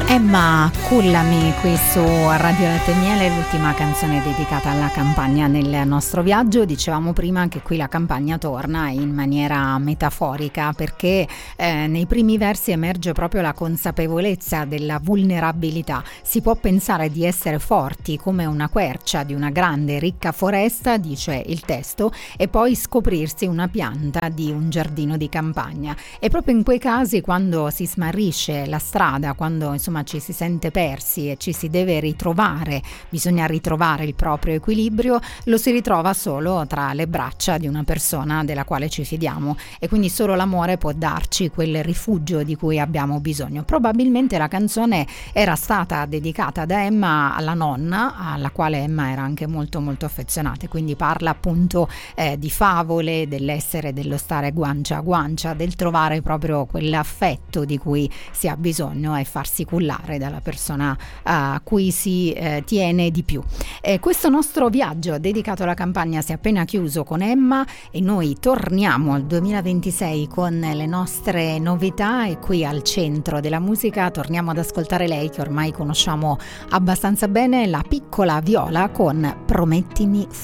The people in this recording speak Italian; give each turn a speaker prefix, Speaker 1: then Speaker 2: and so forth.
Speaker 1: Emma Cullami qui su Radio Latte e Miele, l'ultima canzone dedicata alla campagna nel nostro viaggio. Dicevamo prima che qui la campagna torna in maniera metaforica perché nei primi versi emerge proprio la consapevolezza della vulnerabilità. Si può pensare di essere forti come una quercia di una grande ricca foresta, dice il testo, e poi scoprirsi una pianta di un giardino di campagna. E proprio in quei casi, quando si smarrisce la strada, quando insomma ci si sente persi e ci si deve ritrovare, bisogna ritrovare il proprio equilibrio, lo si ritrova solo tra le braccia di una persona della quale ci fidiamo, e quindi solo l'amore può darci quel rifugio di cui abbiamo bisogno. Probabilmente la canzone era stata dedicata da Emma alla nonna, alla quale Emma era anche molto molto affezionata, quindi parla appunto di favole, dell'essere, dello stare guancia a guancia, del trovare proprio quell'affetto di cui si ha bisogno e farsi cullare dalla persona a cui si tiene di più. Questo nostro viaggio dedicato alla campagna si è appena chiuso con Emma e noi torniamo al 2026 con le nostre novità, e qui al centro della musica torniamo ad ascoltare lei che ormai conosciamo abbastanza bene, la piccola Viola con Promettimi